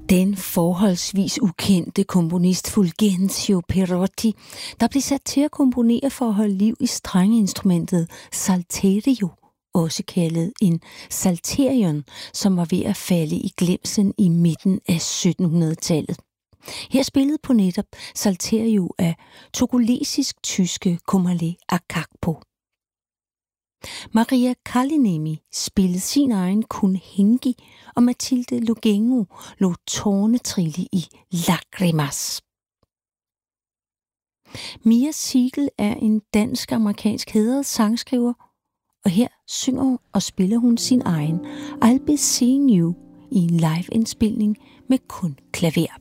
Den forholdsvis ukendte komponist Fulgencio Perotti, der blev sat til at komponere for at holde liv i strengeinstrumentet salterio, også kaldet en salterion, som var ved at falde i glemslen i midten af 1700-tallet. Her spillede på netop salterio af togolesisk-tyske Komale Akakpo. Maria Kaliniemi spillede sin egen Kunhengi, og Mathilde Lugengo lod tårne trille i Lagrimas. Mia Siegel er en dansk-amerikansk hædret sangskriver, og her synger og spiller hun sin egen I'll Be Seeing You i en live-indspilning med kun klaver.